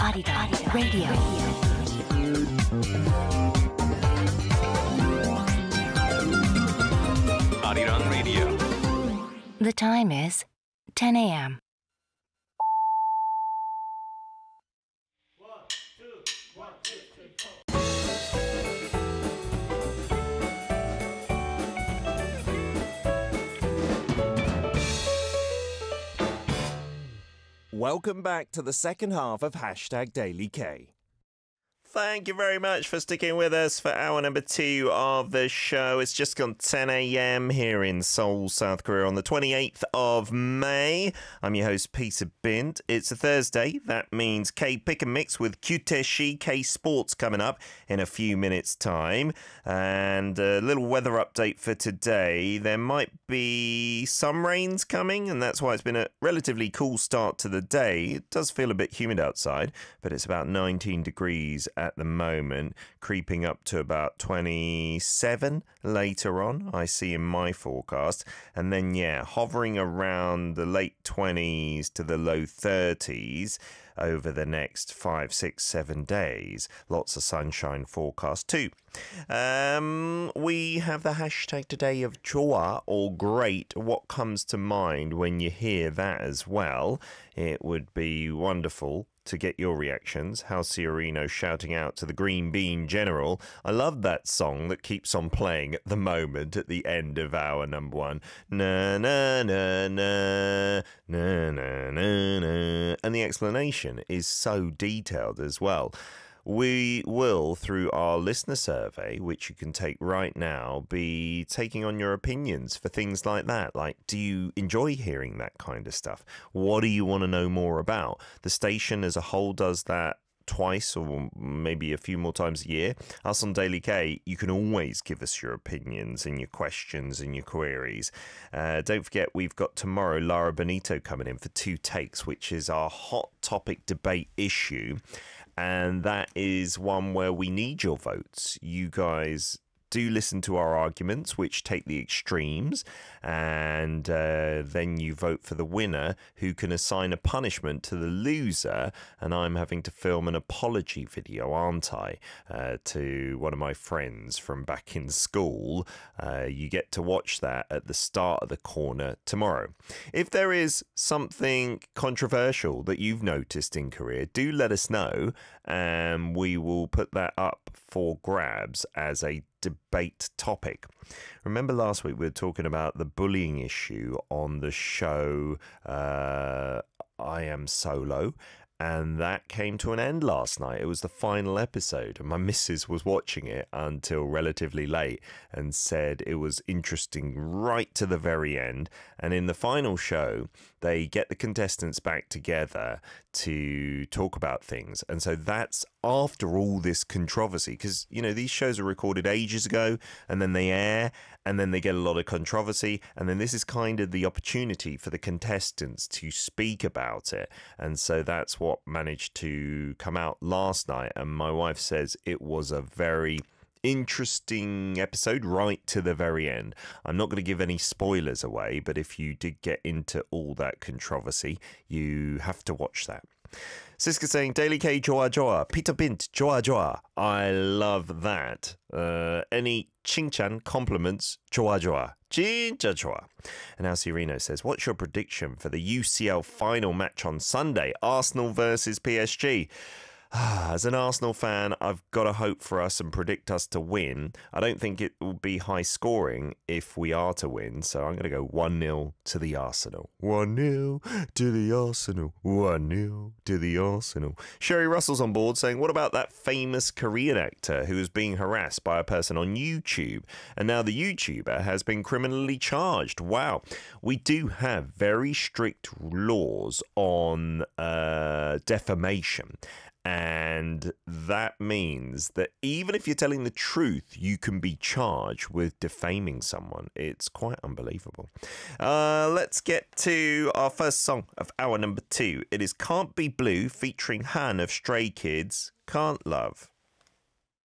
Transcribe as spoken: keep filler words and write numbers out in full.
Arida Radio. Ariran Radio. The time is ten a.m. One, two, one, two, three, four. Welcome back to the second half of Hashtag Daily K. Thank you very much for sticking with us for hour number two of the show. It's just gone ten a.m. here in Seoul, South Korea on the twenty-eighth of May. I'm your host, Peter Bint. It's a Thursday. That means K Pick and Mix with Kyuteshi K Sports coming up in a few minutes' time. And a little weather update for today. There might be some rains coming, and that's why it's been a relatively cool start to the day. It does feel a bit humid outside, but it's about nineteen degrees at the moment, creeping up to about twenty-seven later on, I see in my forecast. And then, yeah, hovering around the late twenties to the low thirties over the next five, six, seven days. Lots of sunshine forecast too. Um, we have the hashtag today of 좋아 or great. What comes to mind when you hear that as well? It would be wonderful to get your reactions. Halciorino shouting out to the Green Bean General. I love that song that keeps on playing at the moment at the end of hour number one. Na na na na na na na na. And the explanation is so detailed as well. We will, through our listener survey, which you can take right now, be taking on your opinions for things like that. Like, do you enjoy hearing that kind of stuff? What do you want to know more about? The station as a whole does that twice or maybe a few more times a year. Us on Daily K, you can always give us your opinions and your questions and your queries. Uh, don't forget, we've got tomorrow Lara Benito coming in for Two Takes, which is our hot topic debate issue. And that is one where we need your votes. You guys do listen to our arguments, which take the extremes, and uh, then you vote for the winner, who can assign a punishment to the loser. And I'm having to film an apology video, aren't I, uh, to one of my friends from back in school. Uh, you get to watch that at the start of the corner tomorrow. If there is something controversial that you've noticed in Korea, do let us know, and we will put that up for grabs as a debate topic. Remember last week we were talking about the bullying issue on the show uh, I Am Solo, and that came to an end last night. It was the final episode, and my missus was watching it until relatively late and said it was interesting right to the very end. And in the final show, they get the contestants back together to talk about things. And so that's after all this controversy, because, you know, these shows are recorded ages ago and then they air and then they get a lot of controversy. And then this is kind of the opportunity for the contestants to speak about it. And so that's what managed to come out last night. And my wife says it was a very interesting episode right to the very end. I'm not going to give any spoilers away, but if you did get into all that controversy, you have to watch that. Siska saying, Daily K 좋아 좋아, Peter Bint 좋아 좋아. I love that. Uh, any 칭찬, compliments, 좋아 좋아. 진짜 좋아. And Alciorino says, what's your prediction for the U C L final match on Sunday? Arsenal versus P S G. As an Arsenal fan, I've got to hope for us and predict us to win. I don't think it will be high scoring if we are to win, so I'm going to go one nil to the Arsenal. one nil to the Arsenal. one nil to the Arsenal. Sherry Russell's on board saying, what about that famous Korean actor who was being harassed by a person on YouTube? And now the YouTuber has been criminally charged. Wow. We do have very strict laws on uh, defamation. And that means that even if you're telling the truth, you can be charged with defaming someone. It's quite unbelievable. Uh, let's get to our first song of hour number two. It is Can't Be Blue featuring Han of Stray Kids, Can't Love.